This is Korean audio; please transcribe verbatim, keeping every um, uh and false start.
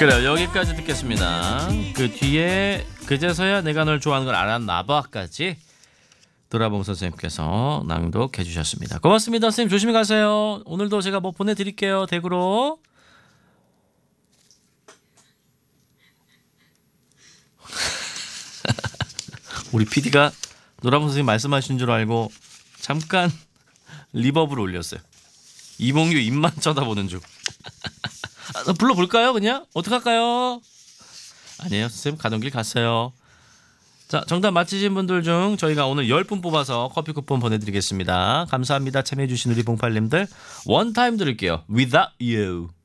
그래 여기까지 듣겠습니다. 그 뒤에 그제서야 내가 널 좋아하는 걸 알았나봐까지 도라봉 선생님께서 낭독해 주셨습니다. 고맙습니다. 선생님 조심히 가세요. 오늘도 제가 뭐 보내드릴게요. 댁으로. 우리 피디가 노라봉 선생님 말씀하신 줄 알고 잠깐 리버브를 올렸어요. 이몽규 입만 쳐다보는 중. 아, 불러볼까요 그냥? 어떡할까요? 아니에요 선생님 가던 길 갔어요. 자 정답 맞히신 분들 중 저희가 오늘 열 분 뽑아서 커피 쿠폰 보내드리겠습니다. 감사합니다. 참여해주신 우리 봉팔님들 원타임 들을게요. Without You.